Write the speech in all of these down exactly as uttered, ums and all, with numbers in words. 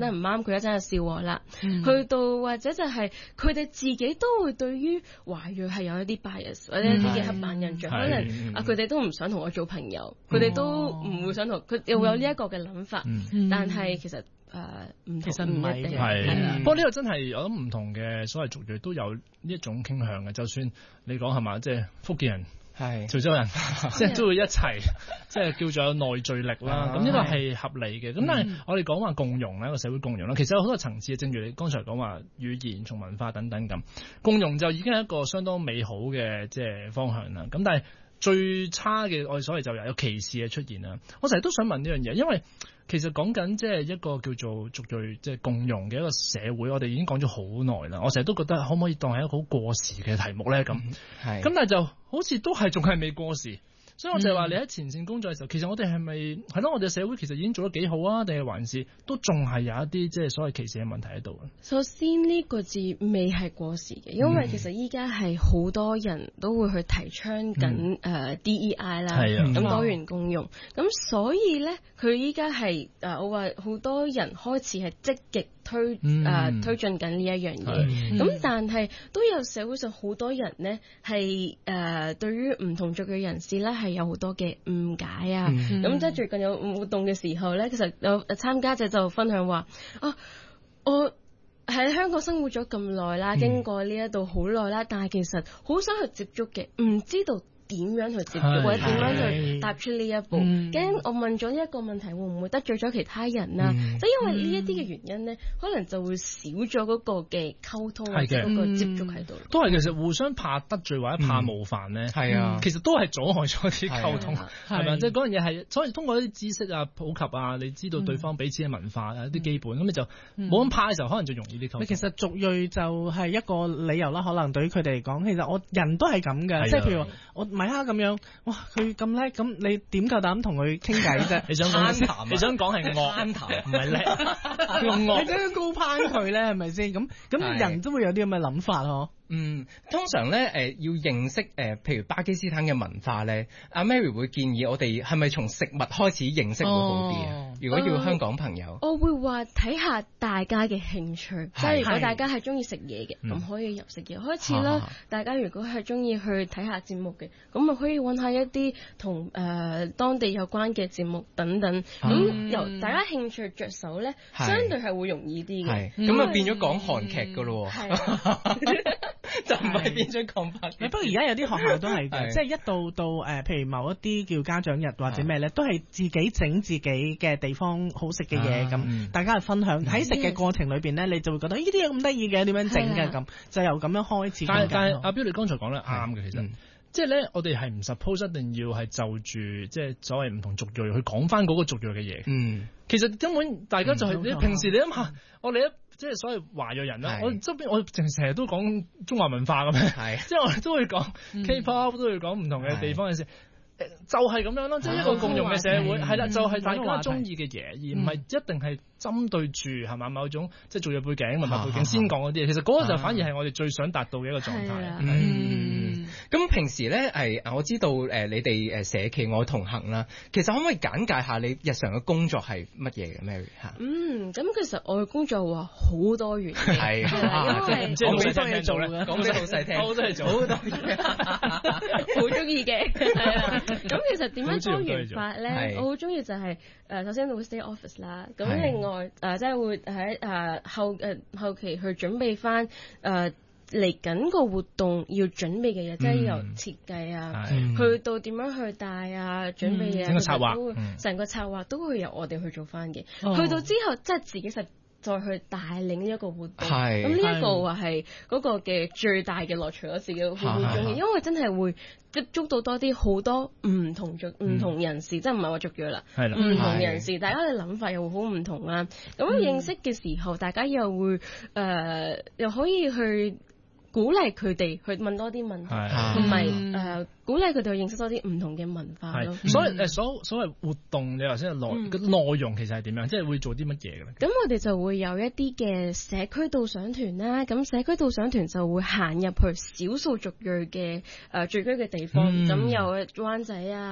得唔啱，佢一陣就笑我啦。 嗯、 去到或者就係佢哋自己都會對於華裔係有一啲 bias 或者一啲嘅刻板印象，可能啊佢哋都唔想同我做朋友，佢哋都唔會想同佢又有呢一個嘅諗法，嗯、但係其實。誒，唔、呃、其實唔一定係， 不過呢個真係我諗唔同嘅所謂族裔都有呢一種傾向嘅。就算你講係嘛，即係福建人、係潮州人，即係都會一齊，即係叫做有內聚力啦。咁呢個係合理嘅。咁但係我哋講話共融咧，個社會共融啦，其實有好多層次。正如你剛才講話語言、從文化等等咁，共融就已經係一個相當美好嘅即係方向啦。咁但係最差嘅我哋所謂就有歧視嘅出現啦。我成日都想問呢樣嘢，因為其實講緊即係一個叫做族裔即係共融嘅一個社會，我哋已經講咗好耐啦。我成日都覺得可唔可以當係一個好過時嘅題目咧？咁係，咁但係就好似都係仲係未過時。所以我就係話你喺前線工作嘅時候，嗯、其實我哋係咪係咯？我哋社會其實已經做得幾好啊？定係還是都仲係有一啲即係所謂歧視嘅問題喺度？ 首先呢個字未係過時嘅，因為其實依家係好多人都會去提倡緊誒 D E I 啦，咁、嗯、多元共融。咁、嗯、所以咧，佢依家係誒我話好多人開始係積極推誒、嗯呃、推進緊呢一樣嘢。咁、嗯、但係都有社會上好多人呢係誒對於唔同族嘅人士咧係有好多嘅誤解啊！咁、嗯、即係最近有活動嘅時候咧，其實有參加者就分享話：啊，我喺香港生活咗咁耐啦，經過呢一度好耐啦，但係其實好想去接觸嘅，唔知道點樣去接觸，或者點樣去踏出呢一步。驚、嗯、我問咗一個問題，會唔會得罪咗其他人啊？嗯、即係因為呢一啲嘅原因咧，可能就會少咗嗰個嘅溝通或者嗰個接觸喺度。 都係其實互相怕得罪或者怕冒犯咧，係、嗯、啊，其實都係阻礙咗啲溝通，係咪？即係嗰樣嘢係，所以通過一啲知識啊、普及啊，你知道對方彼此嘅文化啊、一啲基本，咁、嗯、你就冇咁怕嘅時候，可能就容易啲溝通。 其實族裔就係一個理由啦，可能對於佢哋嚟講，其實我人都係咁嘅，即係譬如我米哈咁樣，哇，佢咁叻，咁你點夠膽同佢傾偈啫？ 你想講，你想講係惡，唔係叻，用惡， 你點樣高攀佢咧？係咪先？咁咁人都會有啲咁嘅諗法嗬。 嗯，通常咧誒、呃、要認識誒、呃，譬如巴基斯坦嘅文化咧，阿 Mary 會建議我哋係咪從食物開始認識會好啲啊？哦、如果要香港朋友， 呃、我會話睇下大家嘅興趣，即係如果大家係中意食嘢嘅，咁可以由食嘢開始啦。嗯、大家如果係中意去睇下節目嘅，咁咪可以揾下一啲同誒當地有關嘅節目等等。咁、嗯、由大家興趣着手咧，相對係會容易啲嘅。 咁啊變咗講韓劇噶咯喎。就唔係變咗講法。 不過而家有啲學校都係嘅，即係一到到誒、呃，譬如某一啲叫家長日或者咩咧，都係自己整自己嘅地方好食嘅嘢，咁、啊、大家去分享。喺食嘅過程裏邊咧，你就會覺得呢啲嘢咁得意嘅，點樣整嘅咁，就由咁樣開始。 但係阿標你剛才講得啱嘅，其實、嗯、即係咧，我哋係唔 suppose 一定要係就住即係所謂唔同族裔去講翻嗰個族裔嘅嘢。嗯，其實根本大家就係、是嗯、你平時你諗下，嗯、我哋一即係所謂華裔人啦，我側邊我淨係成日都講中華文化咁樣，即係我哋都會講 K-pop，都會講唔同嘅地方嘅事。就係咁樣咯，即係一個共融嘅社會，係啦，就係大家中意嘅嘢，而唔係一定係針對住係嘛某種即係族裔背景、文化背景先講嗰啲嘢。其實嗰個就反而係我哋最想達到嘅一個狀態。 嗯，咁平時咧係我知道誒，你哋誒社企愛同行啦，其實可唔可以簡介下你日常嘅工作係乜嘢嘅 Mary 嚇？ 嗯，咁其實我嘅工作話好多元嘅，係因為即係好多嘢做嘅， 講俾老細聽， 好多嘢做，好多嘢， 好中意嘅，係啊。咁其實點樣多元化咧？我好中意就係、是、誒、呃，首先會 stay office 啦。咁另外誒、呃，即係會喺誒、呃、後誒、呃、後期去準備翻誒嚟緊個活動要準備嘅嘢，嗯、即係由設計啊，去到點樣去帶啊，準備嘢， 整個策劃， 成、嗯、個策劃都會由我哋去做翻嘅。哦、去到之後，即係自己實再去帶領呢一個活動。咁呢一個話係嗰個嘅最大嘅樂趣，我自己好好中意，因為真係會接觸到多啲好多唔同族唔、嗯、同人士，即係唔係話族裔啦，唔同人士，大家嘅諗法又會好唔同啦。咁、嗯、認識嘅時候，大家又會誒、呃、又可以去鼓勵佢哋去問多啲問題，同埋誒鼓勵佢哋去認識多啲唔同嘅文化咯。 所以誒所所謂活動，你頭先嘅內個內容其實係點樣？即係會做啲乜嘢嘅咧？ 咁我哋就會有一啲嘅社區導賞團啦。咁社區導賞團就會行入去少數族裔嘅誒聚居嘅地方。咁、嗯、有灣仔啊、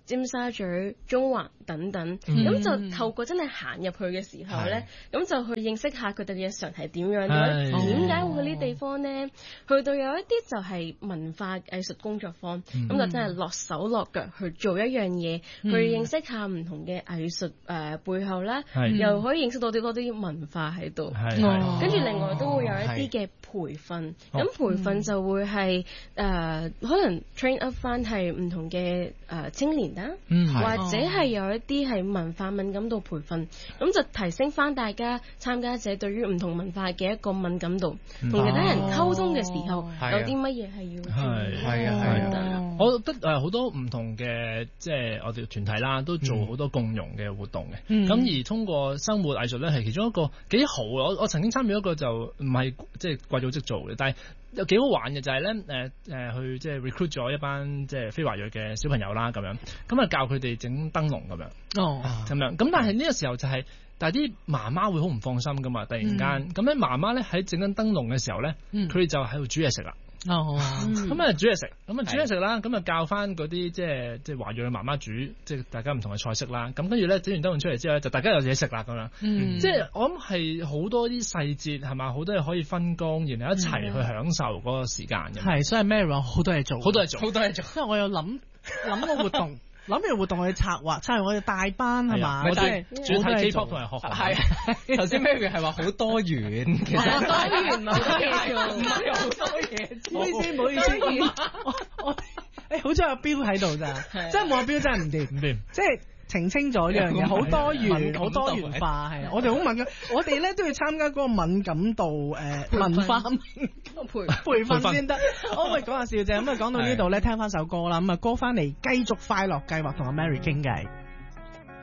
尖沙咀、中環等等，咁、嗯、就透過真係行入去嘅時候咧，咁就去認識下佢哋嘅日常係點樣，點解會去呢啲地方咧？去到有一啲就係文化藝術工作坊，咁、嗯、就真係落手落腳去做一樣嘢，嗯、去認識下唔同嘅藝術誒、呃、背後啦，又可以認識到啲多啲文化喺度，跟住另外都會有一啲嘅培訓，咁、哦、培訓就會係誒、呃、可能 train up 翻係唔同嘅誒、呃、青年啦、嗯，或者係有一啲係文化敏感度培訓，咁就提升翻大家參加者對於唔同文化嘅一個敏感度，同、嗯、其他人溝通嘅時候、哦、有啲乜嘢係要係係啊係啊， 我覺得誒好多唔同嘅即係我哋團體啦，都做好多共融嘅活動嘅，咁、嗯、而通過生活藝術咧係其中一個幾好，我我曾經參與一個就唔係即係貴組織做嘅，但係有幾好玩嘅就係咧誒誒去即係 recruit 咗一班即係非華裔嘅小朋友啦咁樣，咁啊教佢哋整燈籠咁樣，哦咁樣，咁但係呢個時候就係、是，但係啲媽媽會好唔放心噶嘛，突然間咁咧媽媽咧喺整緊燈籠嘅時候咧，佢哋就喺度煮嘢食啦。哦，咁啊煮嘢食，咁啊煮嘢食啦，咁啊教翻嗰啲即係即係華裔嘅媽媽煮，即係大家唔同嘅菜式啦。咁跟住咧整完燈籠出嚟之後咧，就大家有嘢食啦咁樣。嗯，即係我諗係好多啲細節係嘛，好多嘢可以分工，然後一齊去享受嗰個時間嘅。係，所以 Mary 話好多嘢做，好多嘢做，好多嘢做。因為我有諗諗個活動。諗住活動去策劃，策劃我哋大班係嘛？我哋主要睇 K-pop 同埋學校。係頭先 Mary 係話好多元，其實多元唔係唔係好多嘢。唔好意思，唔好意思，我我誒好彩阿標喺度咋，即係冇阿標真係唔掂唔掂，即係。澄清咗呢樣嘢，好多元，好多元化係。我哋好敏感，我哋咧都要參加嗰個敏感度誒、呃、文化培培訓先得。我咪講下笑啫。咁啊講到呢度咧，聽翻首歌啦。咁啊歌翻嚟繼續快樂計劃同阿 Mary 傾偈。